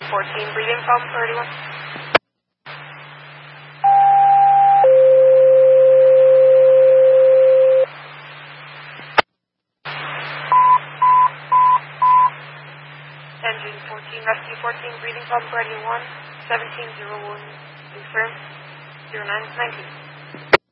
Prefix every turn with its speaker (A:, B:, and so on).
A: 14, breathing from 31. Engine 14, rescue 14, breathing from 31, 1701, confirm, 0919.